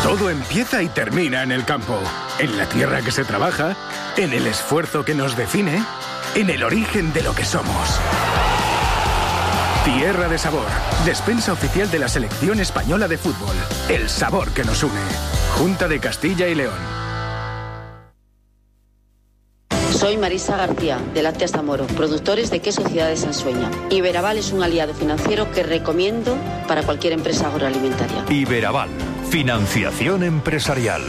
Todo empieza y termina en el campo, en la tierra que se trabaja, en el esfuerzo que nos define, en el origen de lo que somos. Tierra de Sabor, despensa oficial de la selección española de fútbol. El sabor que nos une. Junta de Castilla y León. Soy Marisa García, de Lácteas Zamoro, productores de queso Ciudad de Sansueña. Iberaval es un aliado financiero que recomiendo para cualquier empresa agroalimentaria. Iberaval, financiación empresarial.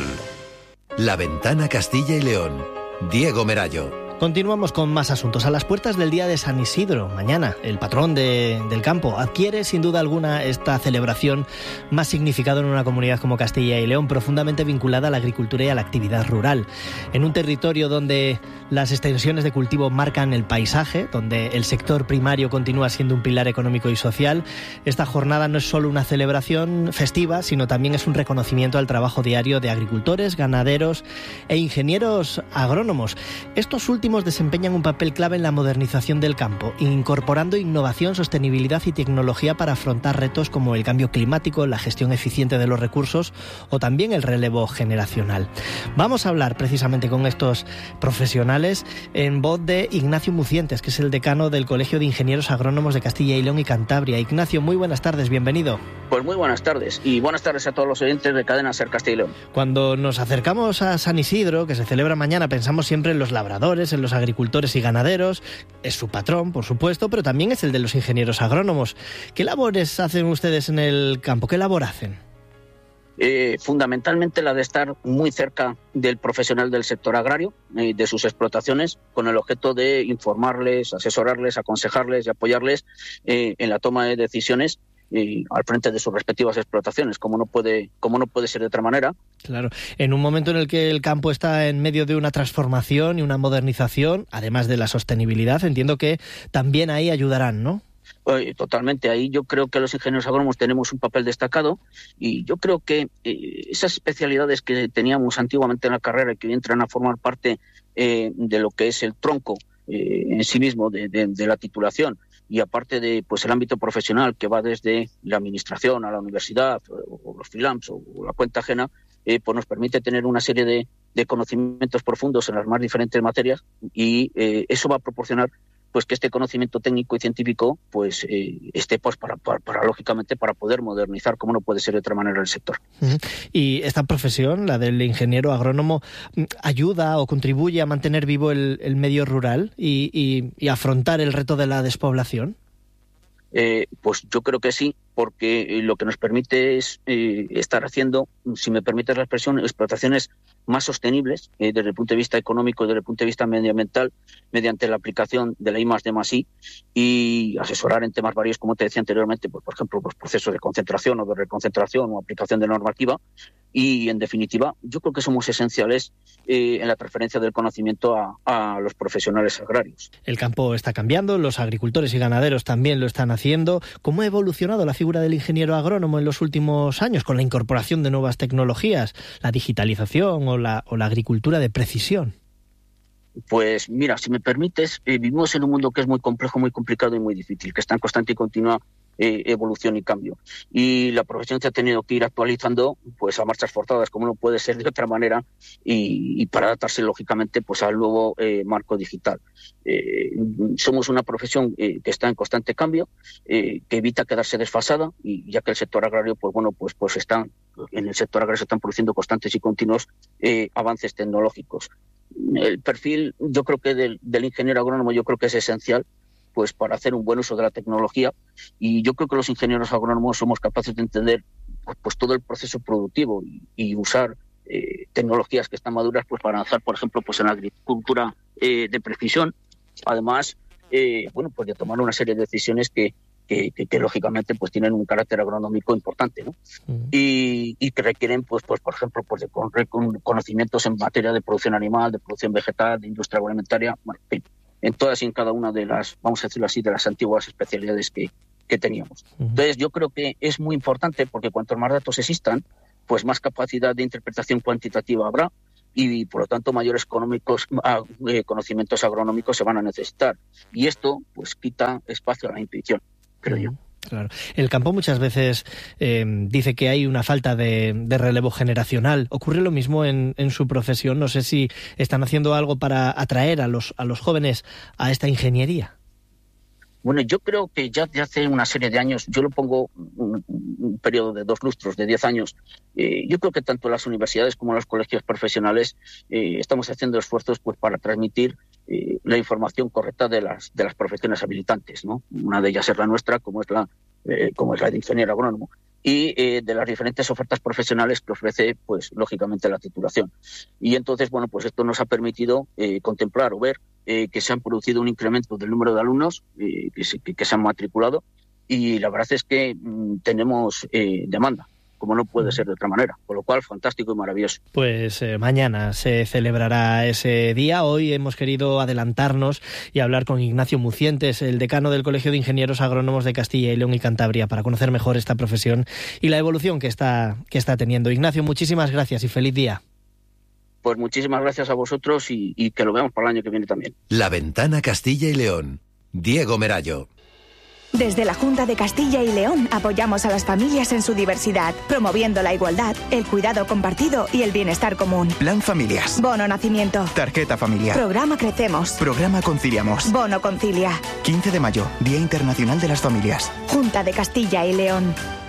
La Ventana Castilla y León. Diego Merallo. Continuamos con más asuntos. A las puertas del Día de San Isidro, mañana, el patrón del campo, adquiere sin duda alguna esta celebración más significado en una comunidad como Castilla y León, profundamente vinculada a la agricultura y a la actividad rural. En un territorio donde las extensiones de cultivo marcan el paisaje, donde el sector primario continúa siendo un pilar económico y social, esta jornada no es solo una celebración festiva, sino también es un reconocimiento al trabajo diario de agricultores, ganaderos e ingenieros agrónomos. Estos últimos desempeñan un papel clave en la modernización del campo, incorporando innovación, sostenibilidad y tecnología para afrontar retos como el cambio climático, la gestión eficiente de los recursos o también el relevo generacional. Vamos a hablar precisamente con estos profesionales en voz de Ignacio Mucientes, que es el decano del Colegio de Ingenieros Agrónomos de Castilla y León y Cantabria. Ignacio, muy buenas tardes, bienvenido. Pues muy buenas tardes y buenas tardes a todos los oyentes de Cadena SER Castilla y León. Cuando nos acercamos a San Isidro, que se celebra mañana, pensamos siempre en los labradores, en los agricultores y ganaderos. Es su patrón, por supuesto, pero también es el de los ingenieros agrónomos. ¿Qué labores hacen ustedes en el campo? ¿Qué labor hacen? Fundamentalmente la de estar muy cerca del profesional del sector agrario, de sus explotaciones, con el objeto de informarles, asesorarles, aconsejarles y apoyarles en la toma de decisiones al frente de sus respectivas explotaciones, como no puede ser de otra manera. Claro, en un momento en el que el campo está en medio de una transformación y una modernización, además de la sostenibilidad, entiendo que también ahí ayudarán, ¿no? Totalmente, ahí yo creo que los ingenieros agrónomos tenemos un papel destacado y yo creo que esas especialidades que teníamos antiguamente en la carrera y que entran a formar parte de lo que es el tronco en sí mismo de la titulación, y aparte de pues el ámbito profesional que va desde la administración a la universidad o los freelance o la cuenta ajena, pues nos permite tener una serie de conocimientos profundos en las más diferentes materias y eso va a proporcionar pues que este conocimiento técnico y científico pues esté pues para lógicamente para poder modernizar, como no puede ser de otra manera, el sector. Y esta profesión, la del ingeniero agrónomo, ayuda o contribuye a mantener vivo el medio rural y afrontar el reto de la despoblación. Pues yo creo que sí, porque lo que nos permite es estar haciendo, si me permites la expresión, explotaciones más sostenibles desde el punto de vista económico y desde el punto de vista medioambiental, mediante la aplicación de la I+D+I y asesorar en temas varios, como te decía anteriormente, pues, por ejemplo, los procesos de concentración o de reconcentración o aplicación de normativa. Y, en definitiva, yo creo que somos esenciales en la transferencia del conocimiento a los profesionales agrarios. El campo está cambiando, los agricultores y ganaderos también lo están haciendo. ¿Cómo ha evolucionado la figura del ingeniero agrónomo en los últimos años con la incorporación de nuevas tecnologías, la digitalización o la agricultura de precisión? Pues mira, si me permites, vivimos en un mundo que es muy complejo, muy complicado y muy difícil, que está en constante y continua evolución y cambio. Y la profesión se ha tenido que ir actualizando pues a marchas forzadas, como no puede ser de otra manera, y para adaptarse lógicamente pues al nuevo marco digital. Somos una profesión que está en constante cambio, que evita quedarse desfasada, y ya que el sector agrario en el sector agrario se están produciendo constantes y continuos avances tecnológicos. El perfil, yo creo que del ingeniero agrónomo, yo creo que es esencial pues para hacer un buen uso de la tecnología, y yo creo que los ingenieros agrónomos somos capaces de entender pues todo el proceso productivo y usar tecnologías que están maduras pues para avanzar, por ejemplo, pues en la agricultura de precisión, además pues de tomar una serie de decisiones que lógicamente pues tienen un carácter agronómico importante, ¿no? Y que requieren pues por ejemplo pues de conocimientos en materia de producción animal, de producción vegetal, de industria agroalimentaria, bueno, en todas y en cada una de las, vamos a decirlo así, de las antiguas especialidades que teníamos. Entonces yo creo que es muy importante, porque cuantos más datos existan, pues más capacidad de interpretación cuantitativa habrá, y por lo tanto mayores conocimientos agronómicos se van a necesitar, y esto pues quita espacio a la intuición, creo yo. Claro. El campo muchas veces dice que hay una falta de relevo generacional. ¿Ocurre lo mismo en su profesión? No sé si están haciendo algo para atraer a los jóvenes a esta ingeniería. Bueno, yo creo que ya de hace una serie de años, yo lo pongo un periodo de 2 lustros, de 10 años, yo creo que tanto las universidades como los colegios profesionales estamos haciendo esfuerzos pues para transmitir la información correcta de las profesiones habilitantes, ¿no? Una de ellas es la nuestra, como es la de ingeniero agrónomo, y de las diferentes ofertas profesionales que ofrece, pues lógicamente, la titulación. Y entonces, bueno, pues esto nos ha permitido contemplar o ver que se han producido un incremento del número de alumnos que se han matriculado, y la verdad es que tenemos demanda, como no puede ser de otra manera, con lo cual fantástico y maravilloso. Pues mañana se celebrará ese día. Hoy hemos querido adelantarnos y hablar con Ignacio Mucientes, el decano del Colegio de Ingenieros Agrónomos de Castilla y León y Cantabria, para conocer mejor esta profesión y la evolución que está teniendo. Ignacio, muchísimas gracias y feliz día. Pues muchísimas gracias a vosotros y que lo veamos para el año que viene también. La Ventana Castilla y León. Diego Merallo. Desde la Junta de Castilla y León apoyamos a las familias en su diversidad, promoviendo la igualdad, el cuidado compartido y el bienestar común. Plan Familias. Bono Nacimiento. Tarjeta familiar. Programa Crecemos. Programa Conciliamos. Bono Concilia. 15 de mayo, Día Internacional de las Familias. Junta de Castilla y León.